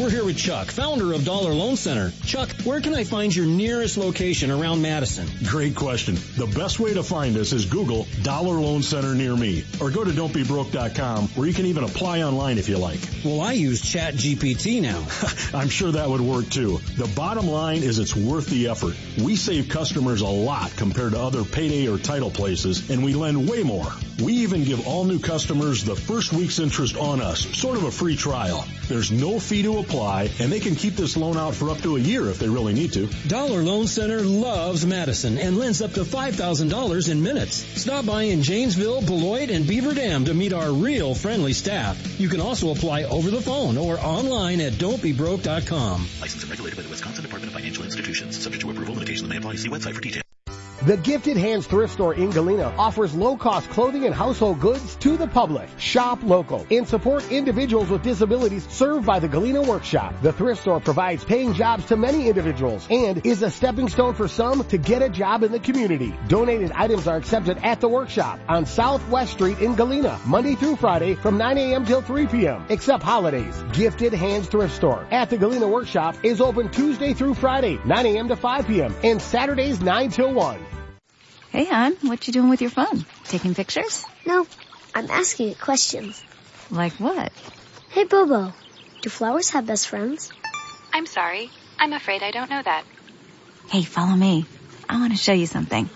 We're here with Chuck, founder of Dollar Loan Center. Chuck, where can I find your nearest location around Madison? Great question. The best way to find us is Google Dollar Loan Center near me, or go to don'tbebroke.com, where you can even apply online if you like. Well, I use ChatGPT now. I'm sure that would work too. The bottom line is it's worth the effort. We save customers a lot compared to other payday or title places, and we lend way more. We even give all new customers the first week's interest on us, sort of a free trial. There's no fee to apply, and they can keep this loan out for up to a year if they really need to. Dollar Loan Center loves Madison and lends up to $5,000 in minutes. Stop by in Janesville, Beloit, and Beaver Dam to meet our real friendly staff. You can also apply over the phone or online at don'tbebroke.com. Licensed and regulated by the Wisconsin Department of Financial Institutions. Subject to approval. Limitations may apply. See website for details. The Gifted Hands Thrift Store in Galena offers low-cost clothing and household goods to the public. Shop local and support individuals with disabilities served by the Galena Workshop. The thrift store provides paying jobs to many individuals and is a stepping stone for some to get a job in the community. Donated items are accepted at the workshop on Southwest Street in Galena, Monday through Friday from 9 a.m. till 3 p.m., except holidays. Gifted Hands Thrift Store at the Galena Workshop is open Tuesday through Friday, 9 a.m. to 5 p.m., and Saturdays 9 till 1. Hey, hon, what you doing with your phone? Taking pictures? No, I'm asking it questions. Like what? Hey, Bobo, do flowers have best friends? I'm sorry. I'm afraid I don't know that. Hey, follow me. I want to show you something.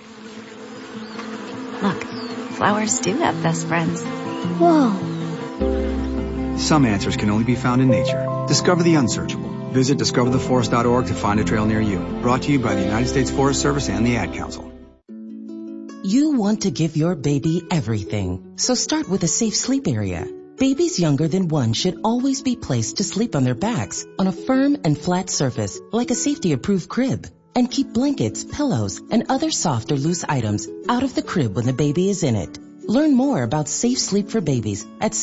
Look, flowers do have best friends. Whoa. Some answers can only be found in nature. Discover the unsearchable. Visit discovertheforest.org to find a trail near you. Brought to you by the United States Forest Service and the Ad Council. You want to give your baby everything, so start with a safe sleep area. Babies younger than 1 should always be placed to sleep on their backs on a firm and flat surface like a safety-approved crib. And keep blankets, pillows, and other soft or loose items out of the crib when the baby is in it. Learn more about safe sleep for babies at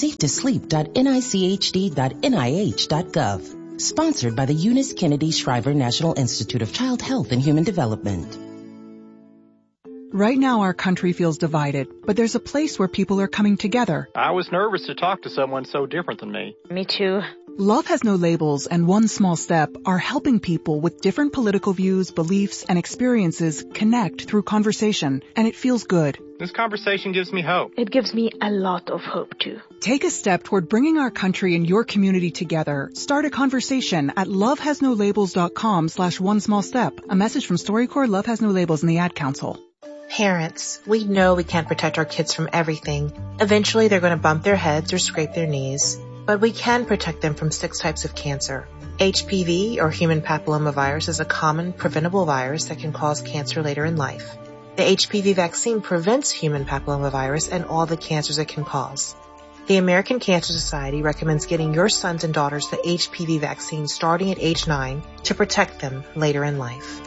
safetosleep.nichd.nih.gov. Sponsored by the Eunice Kennedy Shriver National Institute of Child Health and Human Development. Right now our country feels divided, but there's a place where people are coming together. I was nervous to talk to someone so different than me. Me too. Love Has No Labels and One Small Step are helping people with different political views, beliefs, and experiences connect through conversation, and it feels good. This conversation gives me hope. It gives me a lot of hope too. Take a step toward bringing our country and your community together. Start a conversation at lovehasnolabels.com/onesmallstep. A message from StoryCorps, Love Has No Labels, and the Ad Council. Parents, we know we can't protect our kids from everything. Eventually they're going to bump their heads or scrape their knees. But we can protect them from 6 types of cancer. HPV, or human papillomavirus, is a common preventable virus that can cause cancer later in life. The HPV vaccine prevents human papillomavirus and all the cancers it can cause. The American Cancer Society recommends getting your sons and daughters the HPV vaccine starting at age 9 to protect them later in life.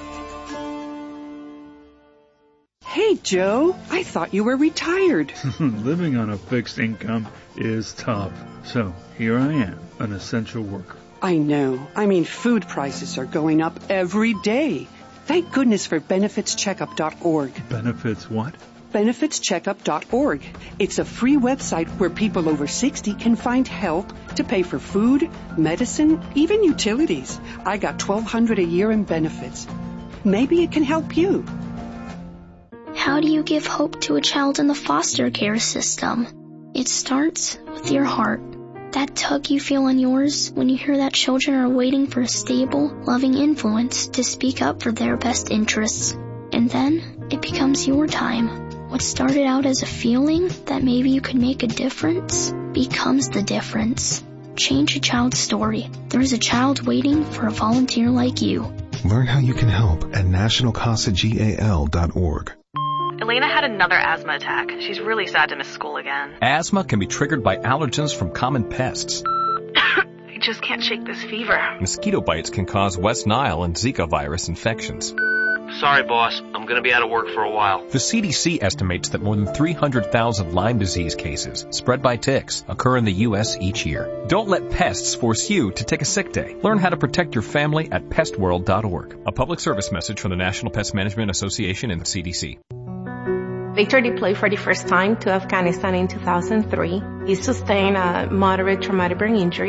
Hey, Joe, I thought you were retired. Living on a fixed income is tough. So here I am, an essential worker. I know. I mean, food prices are going up every day. Thank goodness for benefitscheckup.org. Benefits what? benefitscheckup.org. It's a free website where people over 60 can find help to pay for food, medicine, even utilities. I got $1,200 a year in benefits. Maybe it can help you. How do you give hope to a child in the foster care system? It starts with your heart. That tug you feel in yours when you hear that children are waiting for a stable, loving influence to speak up for their best interests. And then it becomes your time. What started out as a feeling that maybe you could make a difference becomes the difference. Change a child's story. There's a child waiting for a volunteer like you. Learn how you can help at nationalcasagal.org. Elena had another asthma attack. She's really sad to miss school again. Asthma can be triggered by allergens from common pests. I just can't shake this fever. Mosquito bites can cause West Nile and Zika virus infections. Sorry, boss. I'm going to be out of work for a while. The CDC estimates that more than 300,000 Lyme disease cases spread by ticks occur in the U.S. each year. Don't let pests force you to take a sick day. Learn how to protect your family at pestworld.org. A public service message from the National Pest Management Association and the CDC. Victor deployed for the first time to Afghanistan in 2003. He sustained a moderate traumatic brain injury.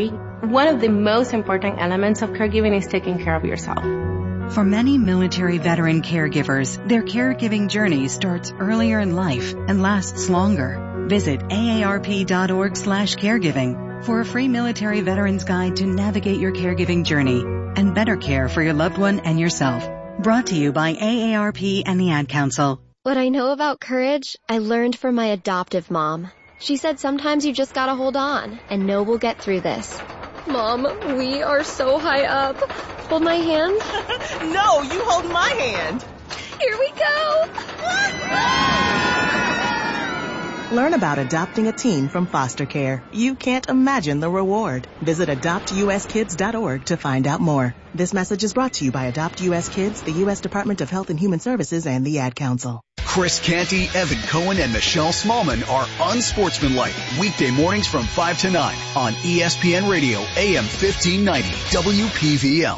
one of the most important elements of caregiving is taking care of yourself. For many military veteran caregivers, their caregiving journey starts earlier in life and lasts longer. Visit aarp.org/caregiving for a free military veterans guide to navigate your caregiving journey and better care for your loved one and yourself. Brought to you by AARP and the Ad Council. What I know about courage, I learned from my adoptive mom. She said sometimes you just gotta hold on and know we'll get through this. Mom, we are so high up. Hold my hand. No, you hold my hand. Here we go. Learn about adopting a teen from foster care. You can't imagine the reward. Visit adoptuskids.org to find out more. This message is brought to you by Adopt U.S. Kids, the U.S. Department of Health and Human Services, and the Ad Council. Chris Canty, Evan Cohen, and Michelle Smallman are Unsportsmanlike. Weekday mornings from 5 to 9 on ESPN Radio, AM 1590, WPVL.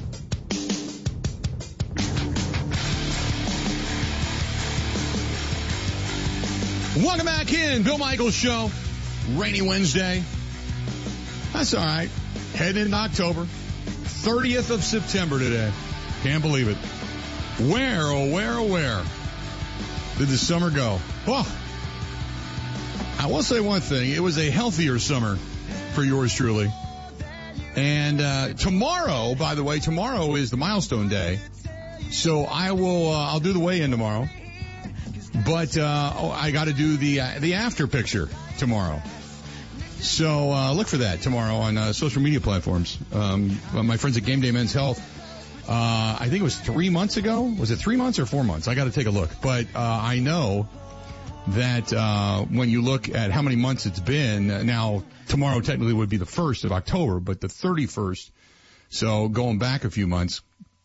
Welcome back in. Bill Michaels Show. Rainy Wednesday. That's all right. Heading into October. 30th of September today. Can't believe it. Where, oh, where did the summer go? Well, I will say one thing. It was a healthier summer for yours truly. And tomorrow, by the way, tomorrow is the milestone day. So I'll do the weigh-in tomorrow. But I got to do the after picture tomorrow. So look for that tomorrow on social media platforms. My friends at Game Day Men's Health, I think it was 3 months ago. Was it 3 months or 4 months? I got to take a look. But I know that when you look at how many months it's been, now tomorrow technically would be the 1st of October, but the 31st. So going back a few months,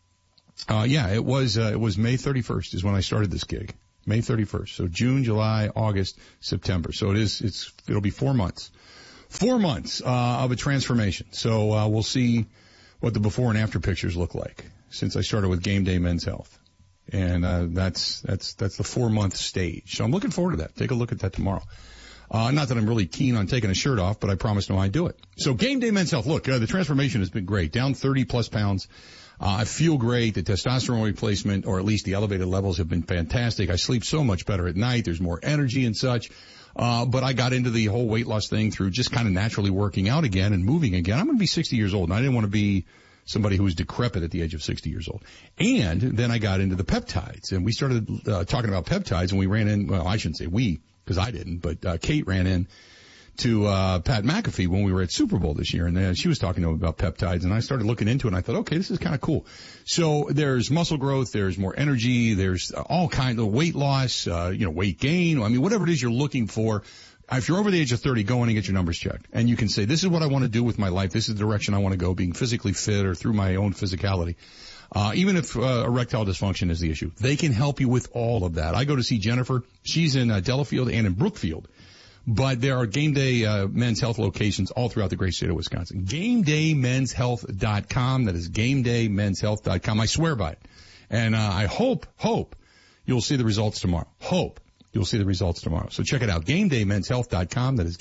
it was May 31st is when I started this gig. May 31st. So June, July, August, September. So it'll be 4 months. 4 months, of a transformation. So, we'll see what the before and after pictures look like since I started with Game Day Men's Health. And, that's the 4 month stage. So I'm looking forward to that. Take a look at that tomorrow. Not that I'm really keen on taking a shirt off, but I promised I do it. So Game Day Men's Health. Look, the transformation has been great. Down 30 plus pounds. I feel great. The testosterone replacement, or at least the elevated levels, have been fantastic. I sleep so much better at night. There's more energy and such. But I got into the whole weight loss thing through just kind of naturally working out again and moving again. I'm going to be 60 years old, and I didn't want to be somebody who was decrepit at the age of 60 years old. And then I got into the peptides, and we started talking about peptides, and we ran in, well, I shouldn't say we, because I didn't, but Kate ran in to Pat McAfee when we were at Super Bowl this year, and then she was talking to him about peptides, and I started looking into it, and I thought, okay, this is kind of cool. So there's muscle growth, there's more energy, there's all kinds of weight loss, weight gain. I mean, whatever it is you're looking for. If you're over the age of 30, go in and get your numbers checked. And you can say, this is what I want to do with my life. This is the direction I want to go, being physically fit or through my own physicality. Even if erectile dysfunction is the issue, they can help you with all of that. I go to see Jennifer. She's in Delafield and in Brookfield. But there are Game Day Men's Health locations all throughout the great state of Wisconsin. GameDayMen'sHealth.com. That is GameDayMen'sHealth.com. I swear by it. And I hope you'll see the results tomorrow. Hope you'll see the results tomorrow. So check it out. GameDayMen'sHealth.com. That is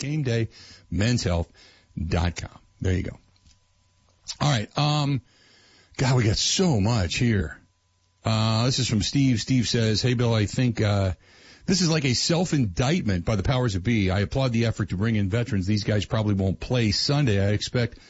GameDayMen'sHealth.com. There you go. All right. God, we got so much here. This is from Steve. Steve says, hey, Bill, I think this is like a self-indictment by the powers that be. I applaud the effort to bring in veterans. These guys probably won't play Sunday. I expect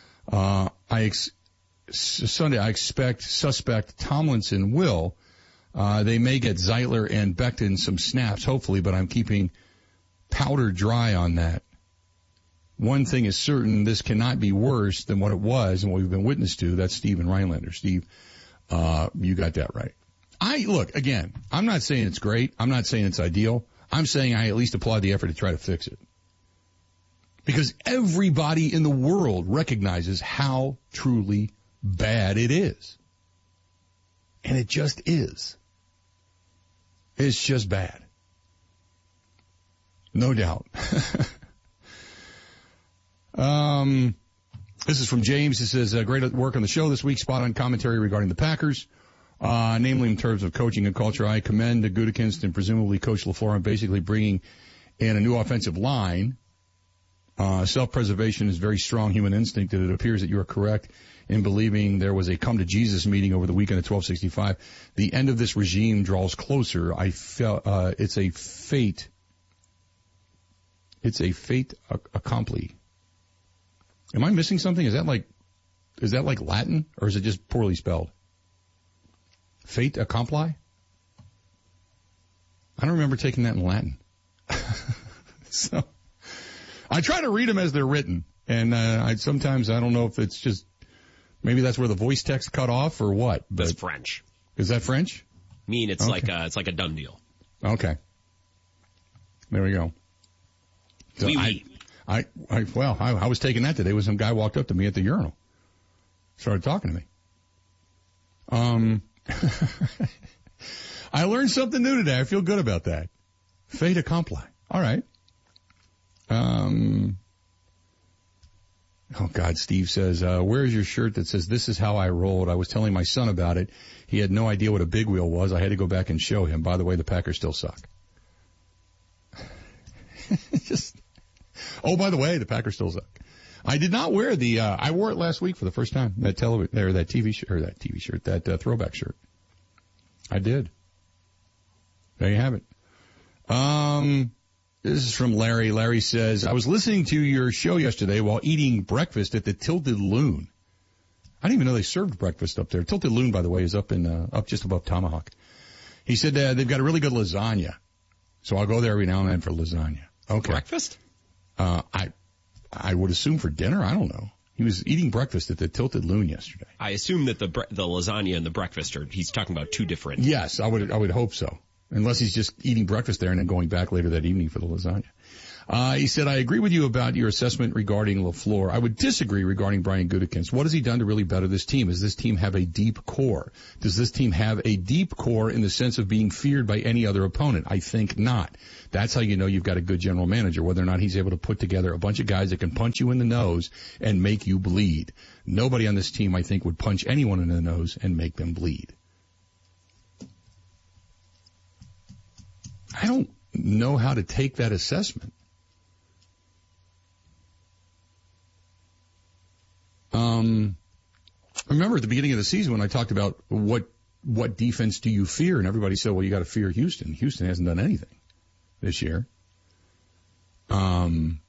suspect Tomlinson will. They may get Zeitler and Becton some snaps, hopefully, but I'm keeping powder dry on that. One thing is certain, this cannot be worse than what it was and what we've been witness to. That's Steve and Rhinelander. Steve, you got that right. Look, again, I'm not saying it's great. I'm not saying it's ideal. I'm saying I at least applaud the effort to try to fix it. Because everybody in the world recognizes how truly bad it is. And it just is. It's just bad. No doubt. This is from James. He says, great work on the show this week. Spot on commentary regarding the Packers. Namely in terms of coaching and culture. I commend the Gutekunst and presumably Coach LaFleur on basically bringing in a new offensive line. Self-preservation is very strong human instinct, and it appears that you are correct in believing there was a come to Jesus meeting over the weekend at 1265. The end of this regime draws closer. I felt, it's a fait accompli. Am I missing something? Is that like Latin, or is it just poorly spelled? Fait accompli? I don't remember taking that in Latin. So, I try to read them as they're written, and sometimes I don't know if it's just, maybe that's where the voice text cut off or what. That's French. Is that French? It's okay. Like a done deal. Okay. There we go. So I was taking that today when some guy walked up to me at the urinal. Started talking to me. I learned something new today. I feel good about that. Fait accompli. All right. Oh God, Steve says, where's your shirt that says, "This is how I rolled"? I was telling my son about it. He had no idea what a big wheel was. I had to go back and show him. By the way, the Packers still suck. By the way, the Packers still suck. I did not wear I wore it last week for the first time. That throwback shirt. I did. There you have it. This is from Larry. Larry says, I was listening to your show yesterday while eating breakfast at the Tilted Loon. I didn't even know they served breakfast up there. Tilted Loon, by the way, is up just above Tomahawk. He said they've got a really good lasagna. So I'll go there every now and then for lasagna. Okay. Breakfast? I would assume for dinner. I don't know. He was eating breakfast at the Tilted Loon yesterday. I assume that the lasagna and the breakfast he's talking about two different. Yes, I would hope so. Unless he's just eating breakfast there and then going back later that evening for the lasagna. He said, I agree with you about your assessment regarding LaFleur. I would disagree regarding Brian Gutekunst. What has he done to really better this team? Does this team have a deep core? Does this team have a deep core in the sense of being feared by any other opponent? I think not. That's how you know you've got a good general manager, whether or not he's able to put together a bunch of guys that can punch you in the nose and make you bleed. Nobody on this team, I think, would punch anyone in the nose and make them bleed. I don't know how to take that assessment. Remember at the beginning of the season when I talked about what defense do you fear, and everybody said, well, you got to fear Houston. Houston hasn't done anything this year. That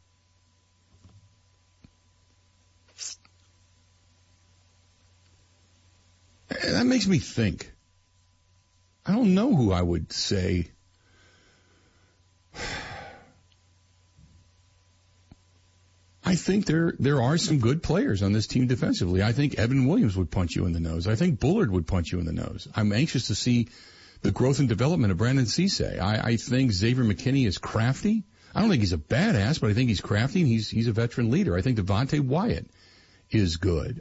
makes me think. I don't know who I would say. I think there are some good players on this team defensively. I think Evan Williams would punch you in the nose. I think Bullard would punch you in the nose. I'm anxious to see the growth and development of Brandon Cisse. I think Xavier McKinney is crafty. I don't think he's a badass, but I think he's crafty and he's a veteran leader. I think Devontae Wyatt is good.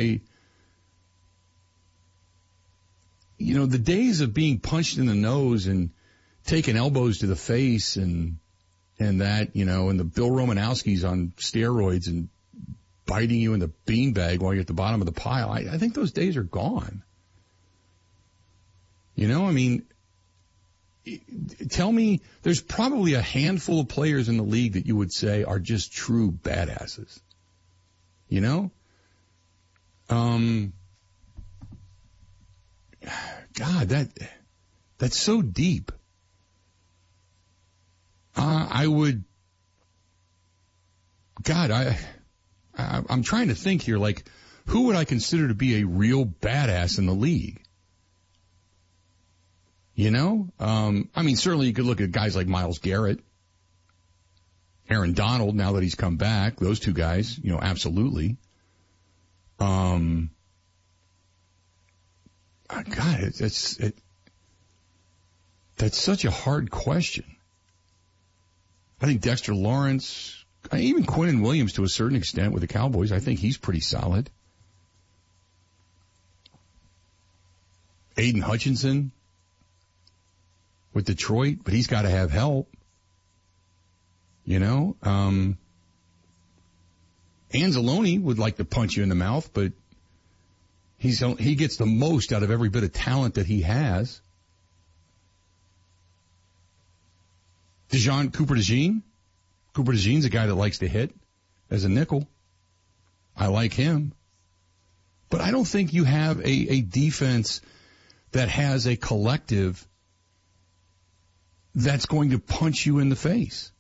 The days of being punched in the nose and taking elbows to the face and that, and the Bill Romanowskis on steroids and biting you in the beanbag while you're at the bottom of the pile. I think those days are gone. Tell me, there's probably a handful of players in the league that you would say are just true badasses. God, that's so deep. I'm trying to think here, like, who would I consider to be a real badass in the league? Certainly you could look at guys like Myles Garrett, Aaron Donald, now that he's come back, those two guys, absolutely. That's such a hard question. I think Dexter Lawrence, even Quinnen Williams to a certain extent with the Cowboys, I think he's pretty solid. Aiden Hutchinson with Detroit, but he's got to have help. Anzalone would like to punch you in the mouth, but he gets the most out of every bit of talent that he has. Cooper DeJean. Cooper DeJean's a guy that likes to hit. as a nickel. I like him. But I don't think you have a defense that has a collective that's going to punch you in the face.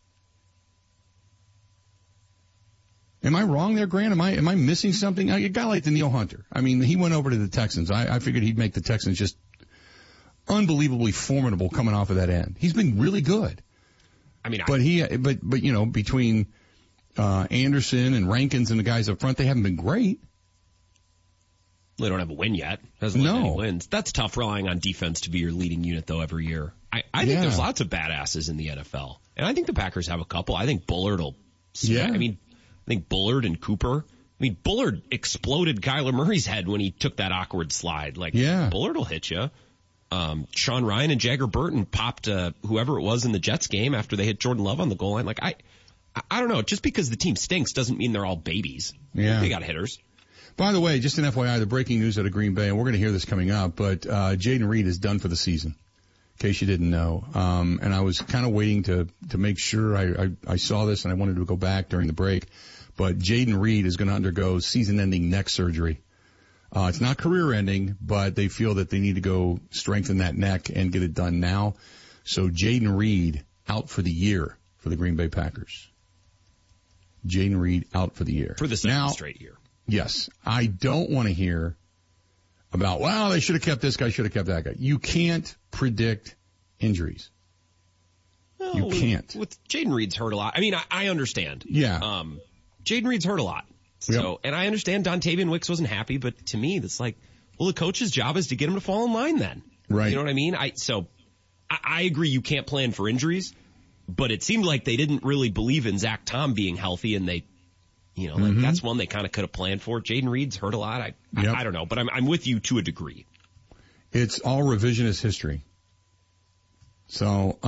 Am I wrong there, Grant? Am I missing something? A guy like Danielle Hunter. I mean, he went over to the Texans. I figured he'd make the Texans just unbelievably formidable coming off of that end. He's been really good. I mean, but you know, between Anderson and Rankins and the guys up front, they haven't been great. They don't have a win yet. Hasn't led to any wins. That's tough relying on defense to be your leading unit, though, every year. I think there's lots of badasses in the NFL. And I think the Packers have a couple. I think Bullard will smack. I think Bullard and Cooper. I mean, Bullard exploded Kyler Murray's head when he took that awkward slide. Bullard will hit you. Sean Ryan and Jagger Burton popped whoever it was in the Jets game after they hit Jordan Love on the goal line. I don't know. Just because the team stinks doesn't mean they're all babies. Yeah. They got hitters. By the way, just an FYI, the breaking news out of Green Bay, and we're going to hear this coming up, but Jaden Reed is done for the season, in case you didn't know. And I was kind of waiting to make sure I saw this, and I wanted to go back during the break. But Jaden Reed is going to undergo season-ending neck surgery. It's not career-ending, but they feel that they need to go strengthen that neck and get it done now. So Jaden Reed out for the year for the Green Bay Packers. Jaden Reed out for the year. For the second straight year. Yes. I don't want to hear about, well, they should have kept this guy, should have kept that guy. You can't predict injuries. No, you can't. With Jaden Reed's hurt a lot. I mean, I understand. Yeah. Jaden Reed's hurt a lot. So, and I understand Dontavian Wicks wasn't happy, but to me, that's like, well, the coach's job is to get him to fall in line then. Right. You know what I mean? I agree you can't plan for injuries, but it seemed like they didn't really believe in Zach Tom being healthy, and they, that's one they kind of could have planned for. Jaden Reed's hurt a lot. I don't know, but I'm with you to a degree. It's all revisionist history. So,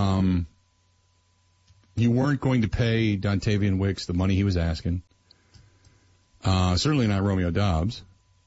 you weren't going to pay Dontavian Wicks the money he was asking. Certainly not Romeo Doubs.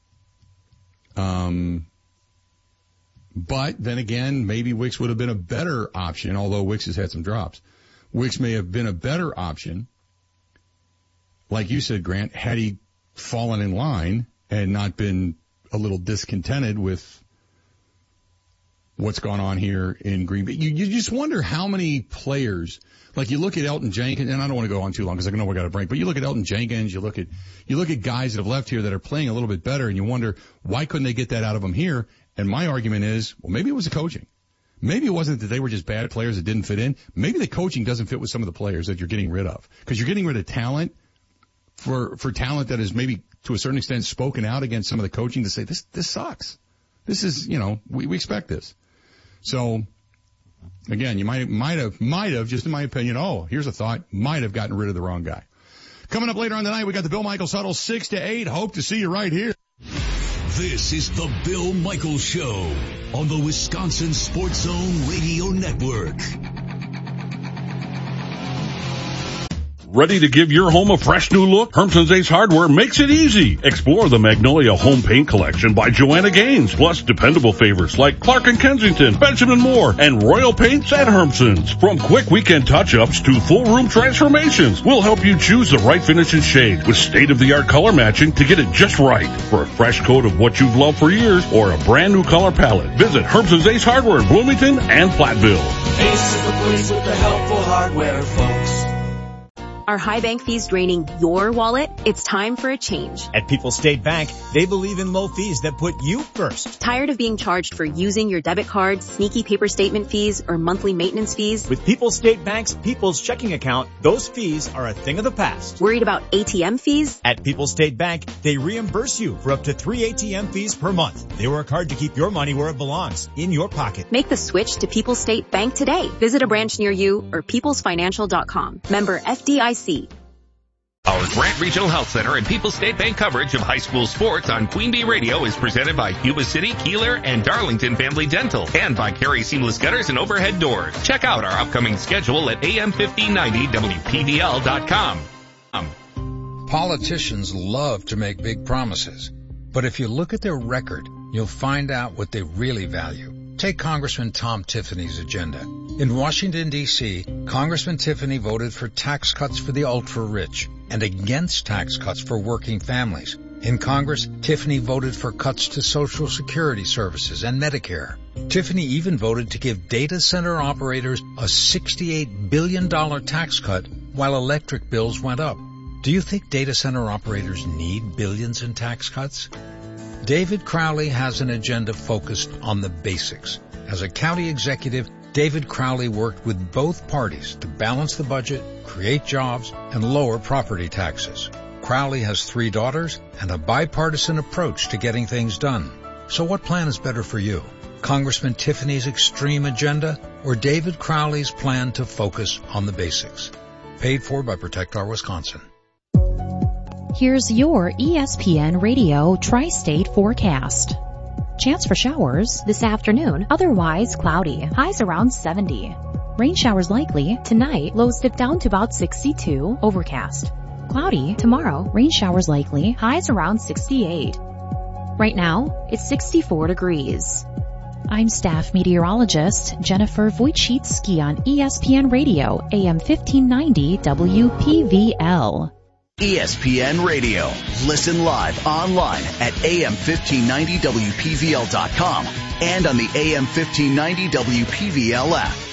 But then again, maybe Wicks would have been a better option, although Wicks has had some drops. Wicks may have been a better option, like you said, Grant, had he fallen in line and not been a little discontented with what's gone on here in Green Bay. You just wonder how many players, like you look at Elton Jenkins, and I don't want to go on too long because I know we got a break, but you look at Elton Jenkins, you look at guys that have left here that are playing a little bit better, and you wonder why couldn't they get that out of them here? And my argument is, well, maybe it was the coaching. Maybe it wasn't that they were just bad players that didn't fit in. Maybe the coaching doesn't fit with some of the players that you're getting rid of, because you're getting rid of talent for talent that is maybe to a certain extent spoken out against some of the coaching to say this sucks. This is, we expect this. So again, you might have, just in my opinion, here's a thought, might have gotten rid of the wrong guy. Coming up later on tonight, we got the Bill Michaels Huddle 6 to 8. Hope to see you right here. This is the Bill Michaels Show on the Wisconsin Sports Zone Radio Network. Ready to give your home a fresh new look? Hermson's Ace Hardware makes it easy. Explore the Magnolia Home Paint Collection by Joanna Gaines, plus dependable favorites like Clark & Kensington, Benjamin Moore, and Royal Paints at Hermson's. From quick weekend touch-ups to full room transformations, we'll help you choose the right finish and shade with state-of-the-art color matching to get it just right. For a fresh coat of what you've loved for years or a brand new color palette, visit Hermson's Ace Hardware in Bloomington and Platteville. Ace is the place with the helpful hardware, folks. Are high bank fees draining your wallet? It's time for a change. At People's State Bank, they believe in low fees that put you first. Tired of being charged for using your debit card, sneaky paper statement fees, or monthly maintenance fees? With People's State Bank's People's Checking Account, those fees are a thing of the past. Worried about ATM fees? At People's State Bank, they reimburse you for up to 3 ATM fees per month. They work hard to keep your money where it belongs, in your pocket. Make the switch to People's State Bank today. Visit a branch near you or peoplesfinancial.com. Member FDIC. Our Grant Regional Health Center and People's State Bank coverage of high school sports on Queen Bee Radio is presented by Yuba City, Keeler, and Darlington Family Dental, and by Carey Seamless Gutters and Overhead Doors. Check out our upcoming schedule at am1590wpvl.com. Politicians love to make big promises, but if you look at their record, you'll find out what they really value. Take Congressman Tom Tiffany's agenda. In Washington, D.C., Congressman Tiffany voted for tax cuts for the ultra-rich, and against tax cuts for working families. In Congress, Tiffany voted for cuts to Social Security services and Medicare. Tiffany even voted to give data center operators a $68 billion tax cut while electric bills went up. Do you think data center operators need billions in tax cuts? David Crowley has an agenda focused on the basics. As a county executive, David Crowley worked with both parties to balance the budget, create jobs, and lower property taxes. Crowley has 3 daughters and a bipartisan approach to getting things done. So what plan is better for you? Congressman Tiffany's extreme agenda or David Crowley's plan to focus on the basics? Paid for by Protect Our Wisconsin. Here's your ESPN Radio Tri-State forecast. Chance for showers this afternoon, otherwise cloudy, highs around 70. Rain showers likely tonight, lows dip down to about 62, overcast. Cloudy tomorrow, rain showers likely, highs around 68. Right now, it's 64 degrees. I'm staff meteorologist Jennifer Wojcicki on ESPN Radio, AM 1590 WPVL. ESPN Radio. Listen live online at AM1590WPVL.com and on the AM1590 WPVL app.